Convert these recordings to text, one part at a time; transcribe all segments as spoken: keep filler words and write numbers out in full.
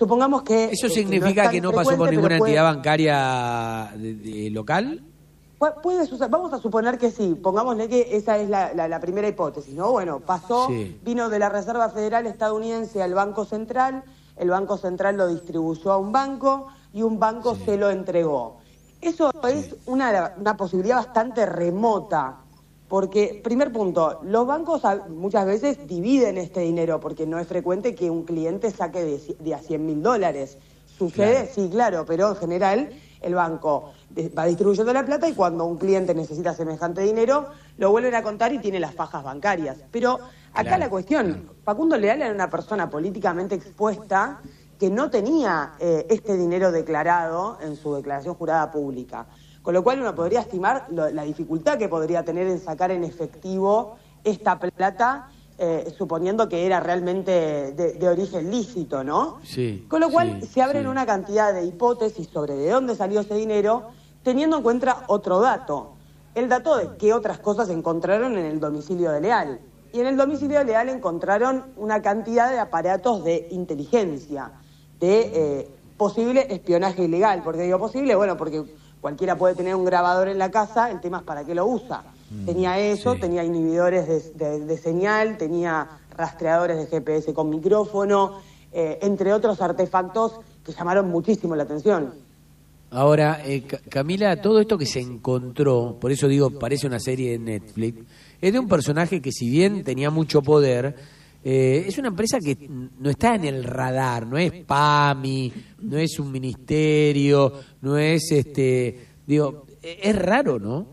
supongamos que... ¿Eso eh, significa que no, que no pasó por ninguna puede, entidad bancaria de, de, local? Puedes usar, vamos a suponer que sí, pongámosle que esa es la, la, la primera hipótesis, ¿no? Bueno, pasó, sí. vino de la Reserva Federal estadounidense al Banco Central, el Banco Central lo distribuyó a un banco y un banco sí. se lo entregó. Eso sí. es una, una posibilidad bastante remota, porque, primer punto, los bancos muchas veces dividen este dinero, porque no es frecuente que un cliente saque de, de a cien mil dólares. ¿Sucede? Claro. Sí, claro, pero en general el banco va distribuyendo la plata y cuando un cliente necesita semejante dinero, lo vuelven a contar y tiene las fajas bancarias. Pero acá claro. la cuestión, Facundo Leal era una persona políticamente expuesta que no tenía eh, este dinero declarado en su declaración jurada pública. Con lo cual uno podría estimar lo, la dificultad que podría tener en sacar en efectivo esta plata, eh, suponiendo que era realmente de, de origen lícito, ¿no? Sí. Con lo cual sí, se abren sí. una cantidad de hipótesis sobre de dónde salió ese dinero, teniendo en cuenta otro dato. El dato de qué otras cosas encontraron en el domicilio de Leal. Y en el domicilio de Leal encontraron una cantidad de aparatos de inteligencia, de eh, posible espionaje ilegal. ¿Por qué digo posible? Bueno, porque cualquiera puede tener un grabador en la casa, el tema es para qué lo usa. Mm, tenía eso, sí. tenía inhibidores de, de, de señal, tenía rastreadores de G P S con micrófono, eh, entre otros artefactos que llamaron muchísimo la atención. Ahora, eh, Camila, todo esto que se encontró, por eso digo, parece una serie de Netflix, es de un personaje que si bien tenía mucho poder, eh, es una empresa que no está en el radar, no es PAMI, no es un ministerio, no es, este, digo, es raro, ¿no?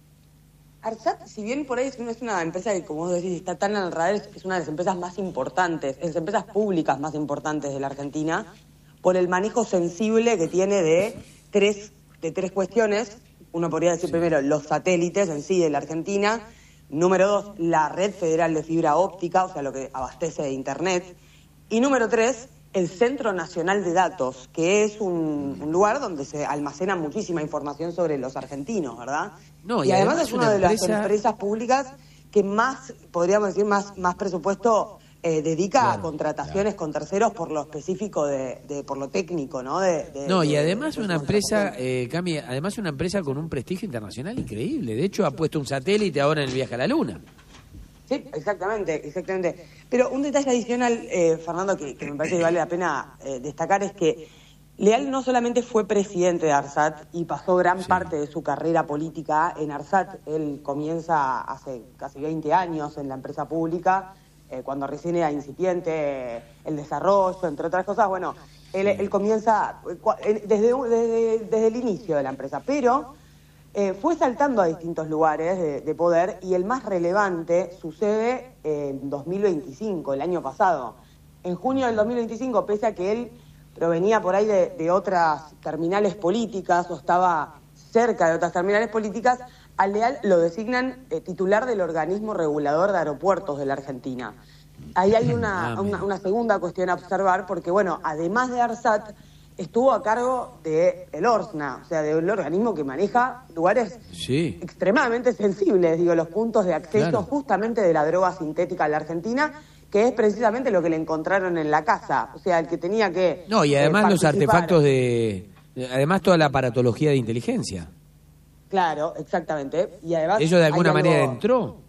ARSAT, si bien por ahí no es una empresa que, como vos decís, está tan en el radar, es una de las empresas más importantes, es las empresas públicas más importantes de la Argentina, por el manejo sensible que tiene de tres, de tres cuestiones. Uno podría decir sí. primero los satélites en sí de la Argentina, número dos, la red federal de fibra óptica, o sea, lo que abastece de Internet, y número tres, el Centro Nacional de Datos, que es un, un lugar donde se almacena muchísima información sobre los argentinos, ¿verdad? No, y, y además, además es una, una de empresa... las empresas públicas que más, podríamos decir, más, más presupuesto eh, dedica claro, a contrataciones claro. con terceros por lo específico, de, de por lo técnico, ¿no? De, de, no, y de, además de, de una empresa, eh, Cami, además una empresa con un prestigio internacional increíble. De hecho, ha puesto un satélite ahora en el viaje a la Luna. Sí, exactamente, exactamente. Pero un detalle adicional, eh, Fernando, que, que me parece que vale la pena eh, destacar es que Leal no solamente fue presidente de ARSAT y pasó gran sí. parte de su carrera política en ARSAT. Él comienza hace casi veinte años en la empresa pública, eh, cuando recién era incipiente eh, el desarrollo, entre otras cosas. Bueno, él, él comienza desde, desde, desde el inicio de la empresa, pero... Eh, fue saltando a distintos lugares de, de poder y el más relevante sucede en dos mil veinticinco, el año pasado. En junio del dos mil veinticinco, pese a que él provenía por ahí de, de otras terminales políticas o estaba cerca de otras terminales políticas, a Leal lo designan eh, titular del organismo regulador de aeropuertos de la Argentina. Ahí hay una, una, una segunda cuestión a observar porque, bueno, además de ARSAT, estuvo a cargo de el ORSNA, o sea, del organismo que maneja lugares sí. extremadamente sensibles, digo, los puntos de acceso claro. justamente de la droga sintética a la Argentina, que es precisamente lo que le encontraron en la casa, o sea, el que tenía que No, y además eh, los artefactos de... Además toda la aparatología de inteligencia. Claro, exactamente. Y además ¿ello de alguna manera algo... entró?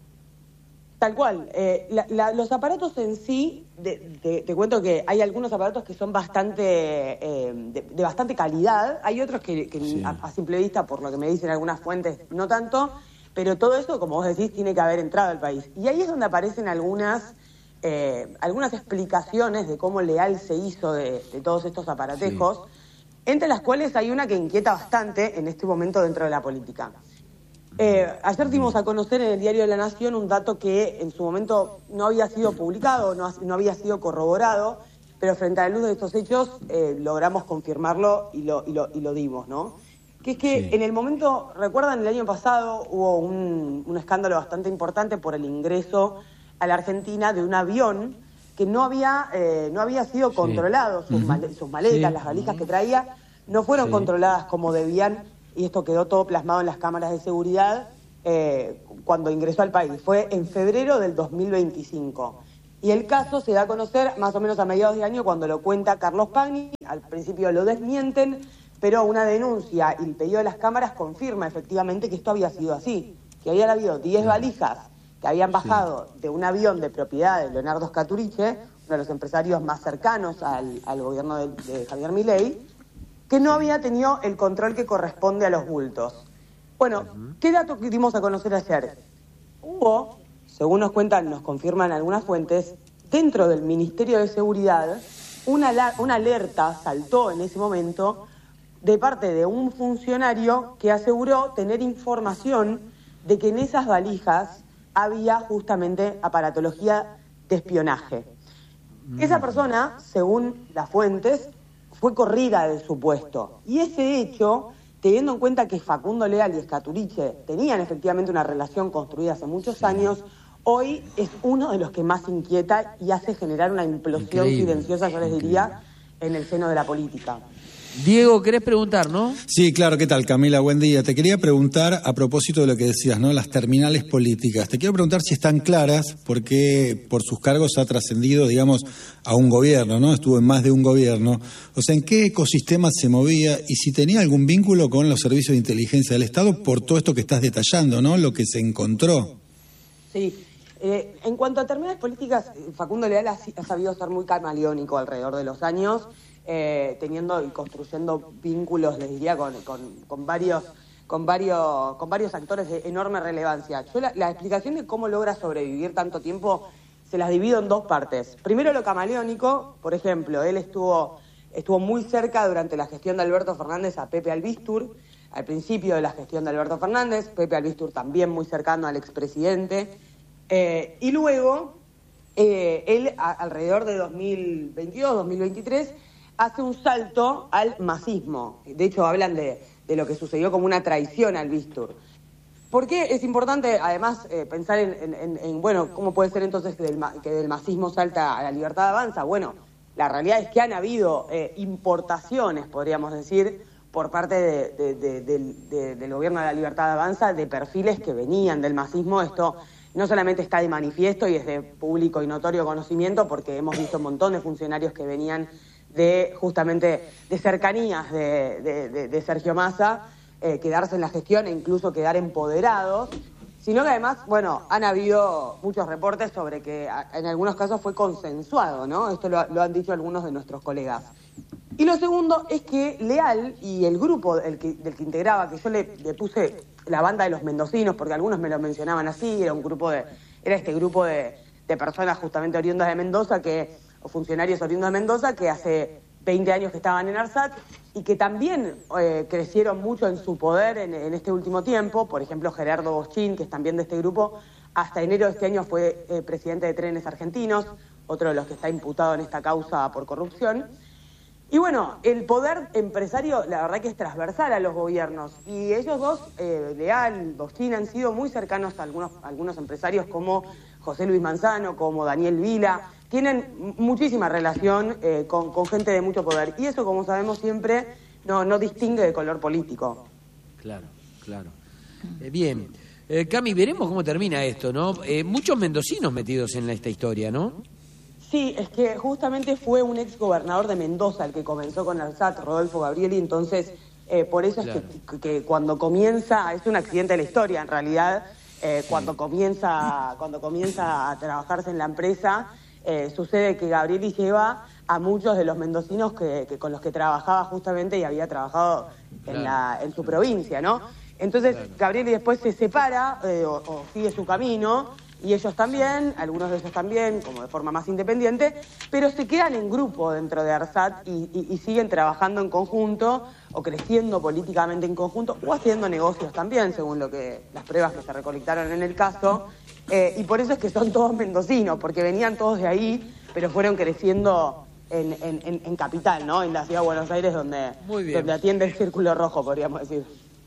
Tal cual. Eh, la, la, los aparatos en sí, de, de, te cuento que hay algunos aparatos que son bastante eh, de, de bastante calidad, hay otros que, que sí. a, a simple vista, por lo que me dicen algunas fuentes, no tanto, pero todo eso, como vos decís, tiene que haber entrado al país. Y ahí es donde aparecen algunas eh, algunas explicaciones de cómo Leal se hizo de, de todos estos aparatejos, sí. entre las cuales hay una que inquieta bastante en este momento dentro de la política. Eh, ayer dimos a conocer en el Diario de la Nación un dato que en su momento no había sido publicado, no, no había sido corroborado, pero frente a la luz de estos hechos eh, logramos confirmarlo y lo, y, lo, y lo dimos, ¿no? Que es que sí. en el momento, recuerdan, el año pasado hubo un, un escándalo bastante importante por el ingreso a la Argentina de un avión que no había, eh, no había sido sí. controlado, sus, uh-huh. mal, sus maletas, sí. las valijas uh-huh. que traía, no fueron sí. controladas como debían. Y esto quedó todo plasmado en las cámaras de seguridad eh, cuando ingresó al país. Fue en febrero del dos mil veinticinco. Y el caso se da a conocer más o menos a mediados de año cuando lo cuenta Carlos Pagni. Al principio lo desmienten, pero una denuncia y el pedido de las cámaras confirma efectivamente que esto había sido así, que habían habido diez valijas que habían bajado sí. de un avión de propiedad de Leonardo Scaturice, uno de los empresarios más cercanos al, al gobierno de, de Javier Milei, que no había tenido el control que corresponde a los bultos. Bueno, uh-huh. ¿qué datos dimos a conocer ayer? Hubo, según nos cuentan, nos confirman algunas fuentes, dentro del Ministerio de Seguridad, una, una alerta saltó en ese momento de parte de un funcionario que aseguró tener información de que en esas valijas había justamente aparatología de espionaje. Mm. Esa persona, según las fuentes, fue corrida de su puesto. Y ese hecho, teniendo en cuenta que Facundo Leal y Scaturice tenían efectivamente una relación construida hace muchos años, hoy es uno de los que más inquieta y hace generar una implosión Increíble. silenciosa, yo les diría, en el seno de la política. Diego, ¿querés preguntar, no? Sí, claro. ¿Qué tal, Camila? Buen día. Te quería preguntar, a propósito de lo que decías, ¿no? Las terminales políticas. Te quiero preguntar si están claras, porque por sus cargos ha trascendido, digamos, a un gobierno, ¿no? Estuvo en más de un gobierno. O sea, ¿en qué ecosistema se movía? Y si tenía algún vínculo con los servicios de inteligencia del Estado, por todo esto que estás detallando, ¿no? Lo que se encontró. Sí. Eh, en cuanto a terminales políticas, Facundo Leal ha, ha sabido ser muy camaleónico alrededor de los años, eh, teniendo y construyendo vínculos, les diría, con, con, con varios con varios con varios actores de enorme relevancia. Yo la, la explicación de cómo logra sobrevivir tanto tiempo se las divido en dos partes. Primero, lo camaleónico. Por ejemplo, él estuvo estuvo muy cerca durante la gestión de Alberto Fernández a Pepe Albistur, al principio de la gestión de Alberto Fernández, Pepe Albistur también muy cercano al expresidente. Eh, y luego, eh, él a, alrededor de dos mil veintidós, dos mil veintitrés, hace un salto al masismo. De hecho, hablan de, de lo que sucedió como una traición al Albistur. ¿Por qué es importante, además, eh, pensar en, en, en, en, bueno, cómo puede ser entonces que del, que del masismo salta a la Libertad Avanza? Bueno, la realidad es que han habido eh, importaciones, podríamos decir, por parte de, de, de, de, de, del gobierno de la Libertad Avanza, de perfiles que venían del masismo. Esto no solamente está de manifiesto y es de público y notorio conocimiento, porque hemos visto un montón de funcionarios que venían de justamente de cercanías de, de, de, de Sergio Massa, eh, quedarse en la gestión e incluso quedar empoderados, sino que además, bueno, han habido muchos reportes sobre que en algunos casos fue consensuado, ¿no? Esto lo, lo han dicho algunos de nuestros colegas. Y lo segundo es que Leal y el grupo el que, del que integraba, que yo le, le puse la banda de los mendocinos, porque algunos me lo mencionaban así, era un grupo de, era este grupo de, de personas justamente oriundas de Mendoza, que, o funcionarios oriundos de Mendoza, que hace veinte años que estaban en ARSAT y que también eh, crecieron mucho en su poder en, en este último tiempo. Por ejemplo, Gerardo Boschín, que es también de este grupo, hasta enero de este año fue eh, presidente de Trenes Argentinos, otro de los que está imputado en esta causa por corrupción. Y bueno, el poder empresario, la verdad que es transversal a los gobiernos. Y ellos dos, eh, Leal, Boschín, han sido muy cercanos a algunos, a algunos empresarios como José Luis Manzano, como Daniel Vila. Tienen muchísima relación eh, con, con gente de mucho poder. Y eso, como sabemos siempre, no, no distingue de color político. Claro, claro. Eh, bien. Eh, Cami, veremos cómo termina esto, ¿no? Eh, muchos mendocinos metidos en esta historia, ¿no? Sí, es que justamente fue un ex gobernador de Mendoza el que comenzó con ARSAT, Rodolfo Gabrieli, entonces eh, por eso claro. es que, que cuando comienza, es un accidente de la historia en realidad, eh, sí. cuando comienza cuando comienza a trabajarse en la empresa, eh, sucede que Gabrieli lleva a muchos de los mendocinos que, que con los que trabajaba justamente y había trabajado claro. en, la, en su provincia, ¿no? Entonces claro. Gabrieli después se separa eh, o, o sigue su camino. Y ellos también, algunos de ellos también, como de forma más independiente, pero se quedan en grupo dentro de ARSAT y, y, y siguen trabajando en conjunto o creciendo políticamente en conjunto o haciendo negocios también, según lo que las pruebas que se recolectaron en el caso. Eh, y por eso es que son todos mendocinos, porque venían todos de ahí, pero fueron creciendo en, en, en, en Capital, ¿no? En la ciudad de Buenos Aires, donde, donde atiende el Círculo Rojo, podríamos decir.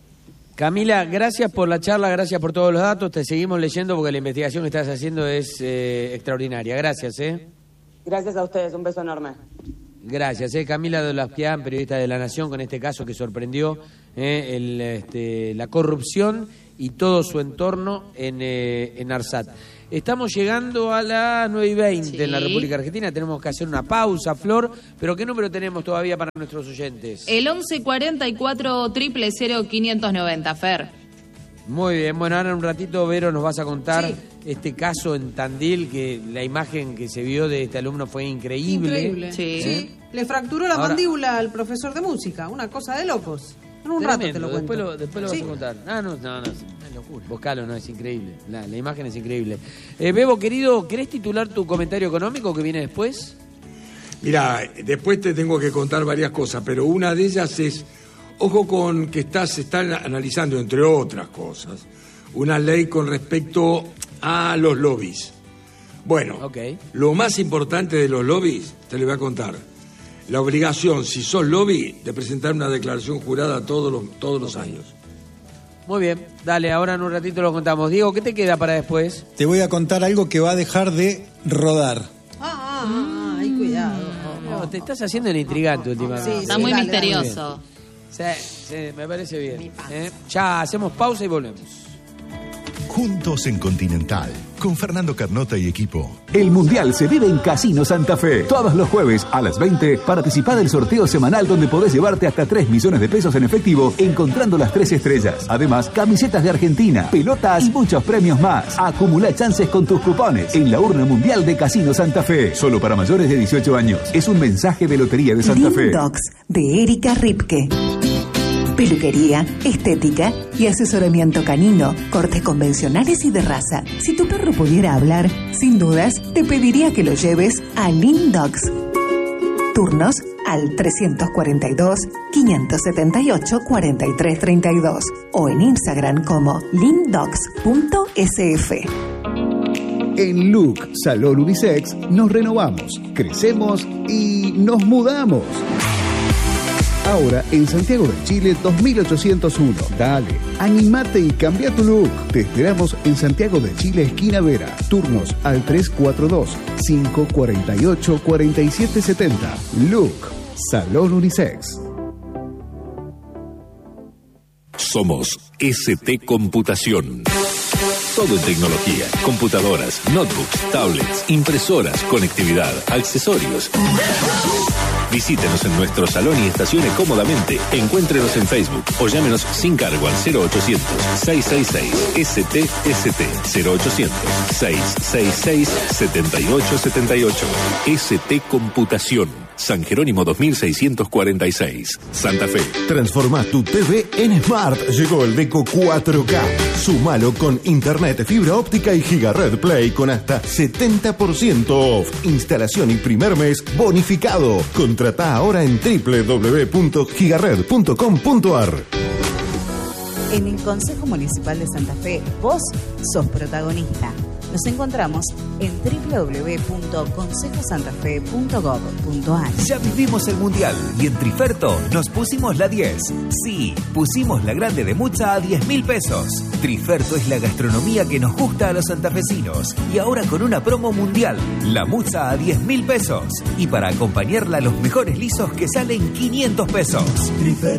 Camila, gracias por la charla, gracias por todos los datos. Te seguimos leyendo porque la investigación que estás haciendo es eh, extraordinaria. Gracias, ¿eh? Gracias a ustedes, un beso enorme. Gracias, ¿eh? Camila Dolaskian, periodista de La Nación, con este caso que sorprendió eh, el, este, la corrupción y todo su entorno en, eh, en ARSAT. Estamos llegando a las nueve y veinte sí. en la República Argentina. Tenemos que hacer una pausa, Flor. ¿Pero qué número tenemos todavía para nuestros oyentes? El once cuarenta y cuatro, cero cero, quinientos noventa, Fer. Muy bien. Bueno, ahora en un ratito, Vero, nos vas a contar sí. este caso en Tandil, que la imagen que se vio de este alumno fue increíble. Increíble. Sí. ¿Eh? sí. Le fracturó la ahora, mandíbula al profesor de música. Una cosa de locos. En un tremendo. rato te lo cuento. Después lo, después lo ¿Sí? vas a contar. Ah, no, no, no. Es locura. Buscalo, no, es increíble. La, la imagen es increíble. Eh, Bebo, querido, ¿querés titular tu comentario económico que viene después? Mira, después te tengo que contar varias cosas, pero una de ellas es, ojo con que está, se están analizando, entre otras cosas, una ley con respecto a los lobbies. Bueno, okay. Lo más importante de los lobbies, te lo voy a contar. La obligación, si sos lobby, de presentar una declaración jurada todos los, todos los años. Muy bien, dale, ahora en un ratito lo contamos. Diego, ¿qué te queda para después? Te voy a contar algo que va a dejar de rodar. Ah, ah, ah, ay, cuidado. No, te estás haciendo el intrigante últimamente. Sí, está sí, muy dale, misterioso. Dale. Sí, sí, me parece bien. ¿Eh? Ya hacemos pausa y volvemos. Juntos en Continental, con Fernando Carnota y equipo. El Mundial se vive en Casino Santa Fe. Todos los jueves a las veinte, participa del sorteo semanal donde podés llevarte hasta tres millones de pesos en efectivo encontrando las tres estrellas. Además, camisetas de Argentina, pelotas y muchos premios más. Acumula chances con tus cupones en la urna mundial de Casino Santa Fe. Solo para mayores de dieciocho años. Es un mensaje de Lotería de Santa Fe. Lindox, de Erika Ripke. Peluquería, estética y asesoramiento canino, cortes convencionales y de raza. Si tu perro pudiera hablar, sin dudas, te pediría que lo lleves a Lindox. Turnos al trescientos cuarenta y dos, quinientos setenta y ocho, cuarenta y tres treinta y dos o en Instagram como lindox punto s f. En Look Salón Unisex nos renovamos, crecemos y nos mudamos. Ahora en Santiago de Chile dos mil ochocientos uno. Dale, animate y cambia tu look. Te esperamos en Santiago de Chile, esquina Vera. Turnos al tres cuatro dos, cinco cuatro ocho, cuatro siete siete cero. Look, Salón Unisex. Somos S T Computación. Todo en tecnología, computadoras, notebooks, tablets, impresoras, conectividad, accesorios. Visítenos en nuestro salón y estacione cómodamente. Encuéntrenos en Facebook o llámenos sin cargo al cero ochocientos, seiscientos sesenta y seis, S T S T, cero ochocientos, seiscientos sesenta y seis, setenta y ocho setenta y ocho. S T Computación. San Jerónimo dos mil seiscientos cuarenta y seis, Santa Fe. Transforma tu T V en Smart. Llegó el Deco cuatro K. Sumalo con internet, fibra óptica y Gigared Play con hasta setenta por ciento off. Instalación y primer mes bonificado. Contratá ahora en doble u doble u doble u punto gigared punto com punto a r. En el Consejo Municipal de Santa Fe, vos sos protagonista. Nos encontramos en doble u doble u doble u punto consejo santa fe punto gob punto a r. Ya vivimos el Mundial y en Triferto nos pusimos la diez. Sí, pusimos la grande de Mucha a diez mil pesos. Triferto es la gastronomía que nos gusta a los santafesinos. Y ahora con una promo mundial, la Mucha a diez mil pesos. Y para acompañarla los mejores lisos que salen quinientos pesos. Triferto.